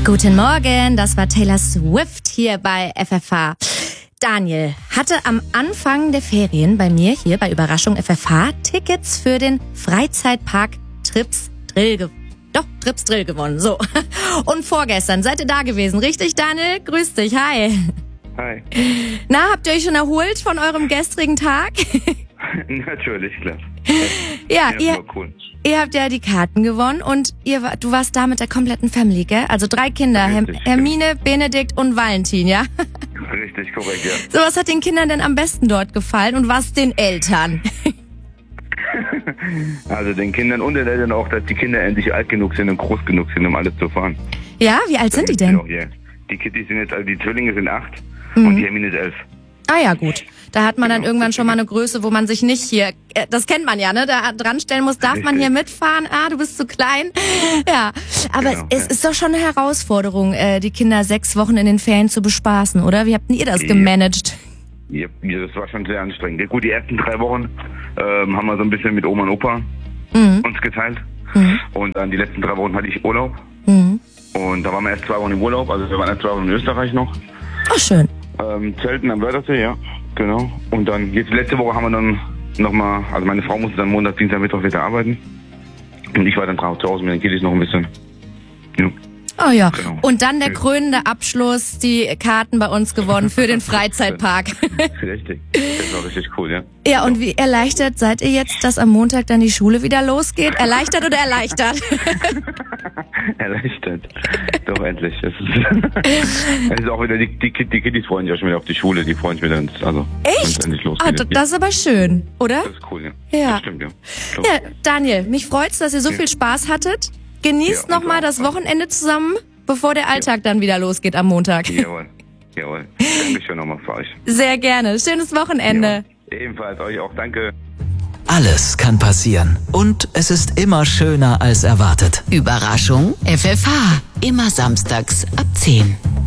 Guten Morgen, das war Taylor Swift hier bei FFH. Daniel hatte am Anfang der Ferien bei mir hier bei Überraschung FFH Tickets für den Freizeitpark Trips Drill gewonnen. So. Und vorgestern seid ihr da gewesen, richtig, Daniel? Grüß dich, hi. Hi. Na, habt ihr euch schon erholt von eurem gestrigen Tag? Natürlich, klar. Ja, cool. ihr habt ja die Karten gewonnen und du warst da mit der kompletten Family, gell? Also 3 Kinder, Richtig, Hermine, Benedikt und Valentin, ja? Richtig, korrekt, ja. So, was hat den Kindern denn am besten dort gefallen und was den Eltern? Also den Kindern und den Eltern auch, dass die Kinder endlich alt genug sind und groß genug sind, um alles zu fahren. Ja, wie alt sind die denn? Ja. Die Kitties sind jetzt, also die Zwillinge sind 8 und die Hermine ist 11. Ah ja, gut. Da hat man dann irgendwann schon mal eine Größe, wo man sich nicht hier, das kennt man ja, ne, da dran stellen muss, darf man hier mitfahren? Ah, du bist zu klein. Ja, aber Genau, es ist doch schon eine Herausforderung, die Kinder 6 Wochen in den Ferien zu bespaßen, oder? Wie habt denn ihr das gemanagt? Ja, das war schon sehr anstrengend. Ja, gut, die ersten 3 Wochen haben wir so ein bisschen mit Oma und Opa uns geteilt. Und dann die letzten 3 Wochen hatte ich Urlaub. Und da waren wir erst 2 Wochen im Urlaub, also wir waren erst 2 Wochen in Österreich noch. Ach, schön. Zelten am Wörthersee, ja, genau. Und dann, jetzt letzte Woche haben wir dann nochmal, also meine Frau musste dann Montag, Dienstag, Mittwoch wieder arbeiten. Und ich war dann zu Hause mit den Kiddies noch ein bisschen. Ja. Oh ja, Genau. Und dann der krönende Abschluss, die Karten bei uns gewonnen für den Freizeitpark. Richtig, das war richtig cool, ja. Ja, und wie erleichtert seid ihr jetzt, dass am Montag dann die Schule wieder losgeht? Erleichtert oder erleichtert? Erleichtert. Doch, endlich. Es ist auch wieder, die Kiddies freuen sich auch schon wieder auf die Schule, die freuen sich wieder, also, wenn es Echt? endlich losgeht. Ah, das ist aber schön, oder? Das ist cool, ja. Ja. Das stimmt, ja. Doch. Ja, Daniel, mich freut's, dass ihr so viel Spaß hattet. Genießt Ja, nochmal uns das auch. Wochenende zusammen, bevor der Alltag dann wieder losgeht am Montag. Jawohl. Dankeschön nochmal für euch. Sehr gerne. Schönes Wochenende. Jawohl. Ebenfalls euch auch, danke. Alles kann passieren und es ist immer schöner als erwartet. Überraschung FFH. Immer samstags ab 10.